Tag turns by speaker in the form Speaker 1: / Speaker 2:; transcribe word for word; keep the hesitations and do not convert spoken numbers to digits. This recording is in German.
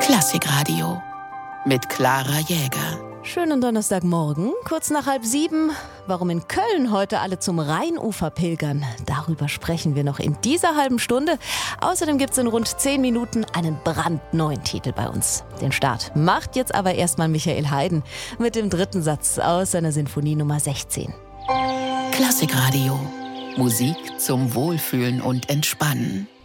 Speaker 1: Klassikradio mit Clara Jäger.
Speaker 2: Schönen Donnerstagmorgen, kurz nach halb sieben. Warum in Köln heute alle zum Rheinufer pilgern, darüber sprechen wir noch in dieser halben Stunde. Außerdem gibt es in rund zehn Minuten einen brandneuen Titel bei uns. Den Start macht jetzt aber erstmal Michael Haydn mit dem dritten Satz aus seiner Sinfonie Nummer sechzehn.
Speaker 1: Klassikradio. Musik zum Wohlfühlen und Entspannen.